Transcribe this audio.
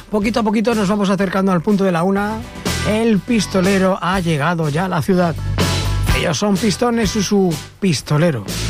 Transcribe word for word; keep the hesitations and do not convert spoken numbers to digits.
Poquito a poquito nos vamos acercando al punto de la una. El pistolero ha llegado ya a la ciudad. Ellos son Pistones y su pistolero.